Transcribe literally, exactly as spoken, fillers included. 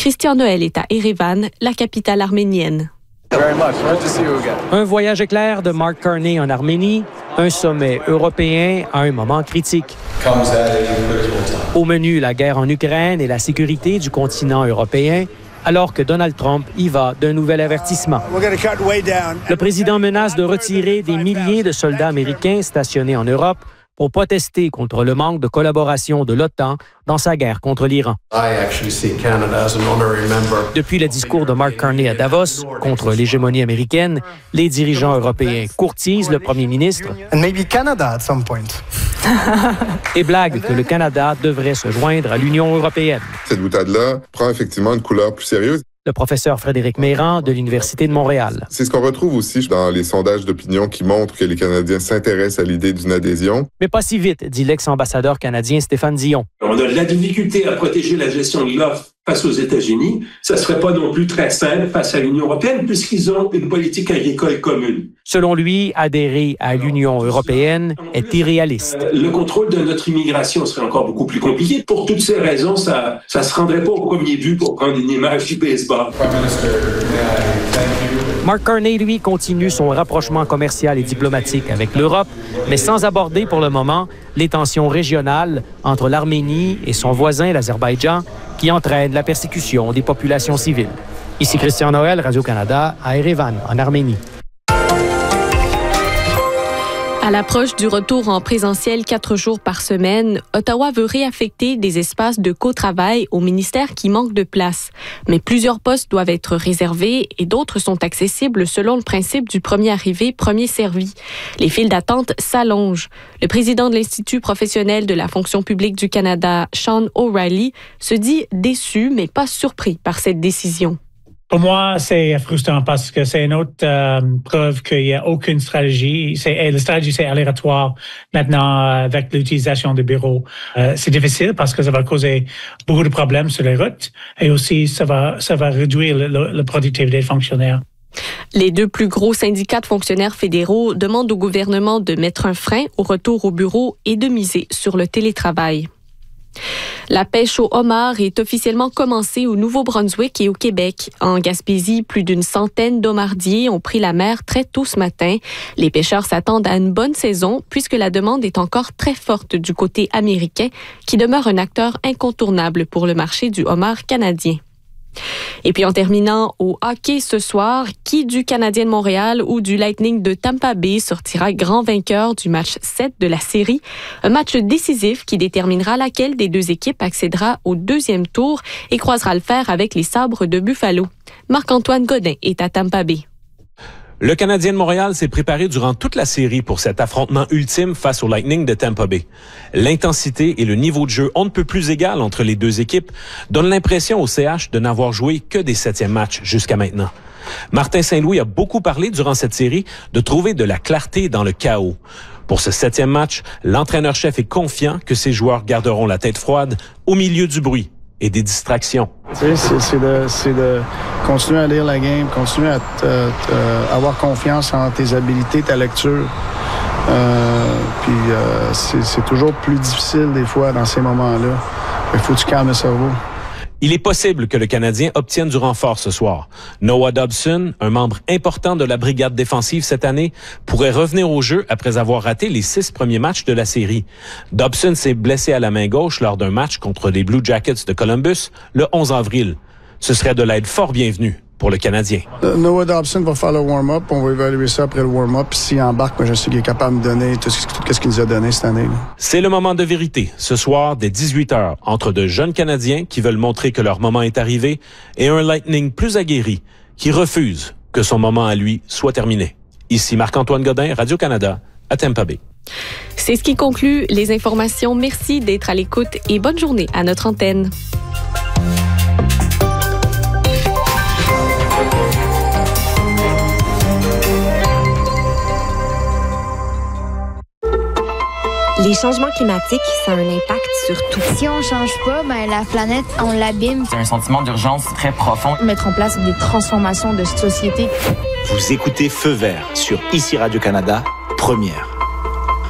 Christian Noël est à Erevan, la capitale arménienne. Un voyage éclair de Mark Carney en Arménie, un sommet européen à un moment critique. Au menu, la guerre en Ukraine et la sécurité du continent européen, alors que Donald Trump y va d'un nouvel avertissement. Le président menace de retirer des milliers de soldats américains stationnés en Europe pour protester contre le manque de collaboration de l'OTAN dans sa guerre contre l'Iran. Depuis le discours de Mark Carney à Davos contre l'hégémonie américaine, les dirigeants européens courtisent le premier ministre et blaguent que le Canada devrait se joindre à l'Union européenne. Cette boutade-là prend effectivement une couleur plus sérieuse. Le professeur Frédéric Meyran de l'Université de Montréal. C'est ce qu'on retrouve aussi dans les sondages d'opinion qui montrent que les Canadiens s'intéressent à l'idée d'une adhésion. Mais pas si vite, dit l'ex-ambassadeur canadien Stéphane Dion. On a de la difficulté à protéger la gestion de l'offre face aux États-Unis. Ça ne serait pas non plus très simple face à l'Union européenne puisqu'ils ont une politique agricole commune. Selon lui, adhérer à l'Union européenne est irréaliste. Euh, le contrôle de notre immigration serait encore beaucoup plus compliqué. Pour toutes ces raisons, ça ne se rendrait pas au premier but pour prendre une image du baseball. Mark Carney, lui, continue son rapprochement commercial et diplomatique avec l'Europe, mais sans aborder pour le moment les tensions régionales entre l'Arménie et son voisin, l'Azerbaïdjan, qui entraînent la persécution des populations civiles. Ici Christian Noël, Radio-Canada, à Erevan, en Arménie. À l'approche du retour en présentiel quatre jours par semaine, Ottawa veut réaffecter des espaces de co-travail au ministère qui manquent de place. Mais plusieurs postes doivent être réservés et d'autres sont accessibles selon le principe du premier arrivé, premier servi. Les files d'attente s'allongent. Le président de l'Institut professionnel de la fonction publique du Canada, Sean O'Reilly, se dit déçu mais pas surpris par cette décision. Pour moi, c'est frustrant parce que c'est une autre euh, preuve qu'il n'y a aucune stratégie. C'est, la stratégie, c'est aléatoire maintenant avec l'utilisation des bureaux. Euh, c'est difficile parce que ça va causer beaucoup de problèmes sur les routes et aussi ça va, ça va réduire le, le, la productivité des fonctionnaires. Les deux plus gros syndicats de fonctionnaires fédéraux demandent au gouvernement de mettre un frein au retour au bureau et de miser sur le télétravail. La pêche au homard est officiellement commencée au Nouveau-Brunswick et au Québec. En Gaspésie, plus d'une centaine d'homardiers ont pris la mer très tôt ce matin. Les pêcheurs s'attendent à une bonne saison puisque la demande est encore très forte du côté américain, qui demeure un acteur incontournable pour le marché du homard canadien. Et puis en terminant au hockey ce soir, qui du Canadien de Montréal ou du Lightning de Tampa Bay sortira grand vainqueur du match sept de la série? Un match décisif qui déterminera laquelle des deux équipes accédera au deuxième tour et croisera le fer avec les Sabres de Buffalo. Marc-Antoine Godin est à Tampa Bay. Le Canadien de Montréal s'est préparé durant toute la série pour cet affrontement ultime face au Lightning de Tampa Bay. L'intensité et le niveau de jeu on ne peut plus égal entre les deux équipes donnent l'impression au C H de n'avoir joué que des septièmes matchs jusqu'à maintenant. Martin Saint-Louis a beaucoup parlé durant cette série de trouver de la clarté dans le chaos. Pour ce septième match, l'entraîneur-chef est confiant que ses joueurs garderont la tête froide au milieu du bruit et des distractions. Tu sais, c'est, c'est, de, c'est de continuer à lire la game, continuer à t, t, avoir confiance en tes habiletés, ta lecture. Euh, puis euh, c'est, c'est toujours plus difficile des fois dans ces moments-là. Il faut que tu calmes le cerveau. Il est possible que le Canadien obtienne du renfort ce soir. Noah Dobson, un membre important de la brigade défensive cette année, pourrait revenir au jeu après avoir raté les six premiers matchs de la série. Dobson s'est blessé à la main gauche lors d'un match contre les Blue Jackets de Columbus le onze avril. Ce serait de l'aide fort bienvenue pour le Canadien. Noah Dobson va faire le warm-up. On va évaluer ça après le warm-up. S'il embarque, moi, je sais qu'il est capable de me donner tout ce, tout ce qu'il nous a donné cette année. Là. C'est le moment de vérité. Ce soir, dès dix-huit heures, entre de jeunes Canadiens qui veulent montrer que leur moment est arrivé et un Lightning plus aguerri qui refuse que son moment à lui soit terminé. Ici Marc-Antoine Godin, Radio-Canada, à Tampa Bay. C'est ce qui conclut les informations. Merci d'être à l'écoute et bonne journée à notre antenne. Les changements climatiques, ça a un impact sur tout. Si on change pas, ben la planète, on l'abîme. C'est un sentiment d'urgence très profond. Mettre en place des transformations de société. Vous écoutez Feu vert sur Ici Radio-Canada, première.